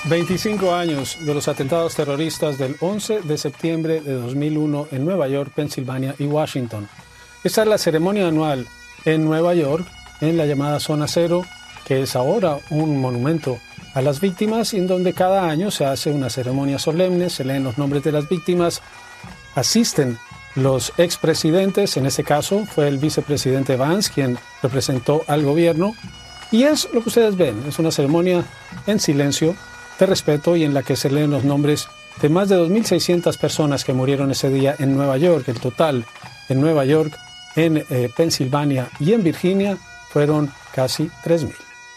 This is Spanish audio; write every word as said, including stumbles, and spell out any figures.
veinticinco años de los atentados terroristas del once de septiembre de dos mil uno en Nueva York, Pensilvania y Washington. Esta es la ceremonia anual en Nueva York, en la llamada Zona Cero, que es ahora un monumento a las víctimas, y en donde cada año se hace una ceremonia solemne, se leen los nombres de las víctimas, asisten los expresidentes, en este caso fue el vicepresidente Vance quien representó al gobierno, y es lo que ustedes ven, es una ceremonia en silencio, de respeto, y en la que se leen los nombres de más de dos mil seiscientas personas que murieron ese día en Nueva York. El total en Nueva York, en eh, Pensilvania y en Virginia fueron casi tres mil.